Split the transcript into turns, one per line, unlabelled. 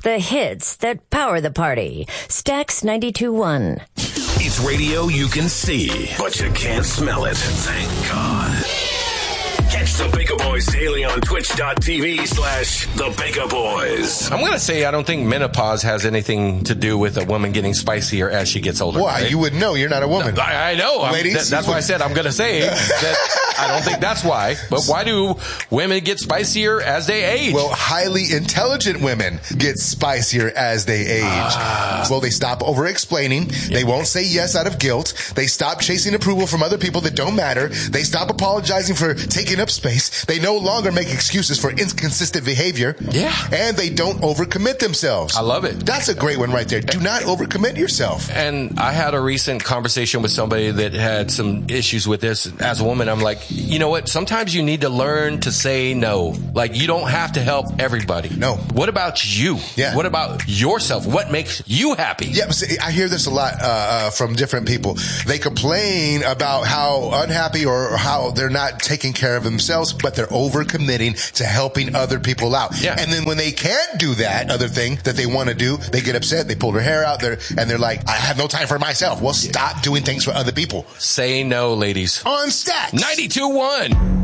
The hits that power the party. Stax 92.1.
It's radio you can see, but you can't smell it. Thank God. Catch the Bigger Boys daily on twitch.tv/the Bigger
I'm going to say I don't think menopause has anything to do with a woman getting spicier as she gets older.
Why? Right? You would know. You're not a woman.
No, I know.
Ladies,
that's why I said I'm going to say that I don't think that's why. But why do women get spicier as they age?
Well, highly intelligent women get spicier as they age. Well, they stop over-explaining. They won't say yes out of guilt. They stop chasing approval from other people that don't matter. They stop apologizing for taking up space. They no longer make excuses for inconsistent behavior.
Yeah.
And they don't overcommit themselves.
I love it.
That's a great one right there. Do not overcommit yourself.
And I had a recent conversation with somebody that had some issues with this. As a woman, I'm like, you know what? Sometimes you need to learn to say no. Like, you don't have to help everybody.
No.
What about you?
Yeah.
What about yourself? What makes you happy?
Yeah, see, I hear this a lot from different people. They complain about how unhappy or how they're not taking care of themselves, but they're overcommitting to helping other people out.
Yeah.
And then when they can't do that other thing that they want to do, they get upset, they pull their hair out there, and they're like, I have no time for myself. Well, stop doing things for other people.
Say no, ladies.
On Stax
92.1.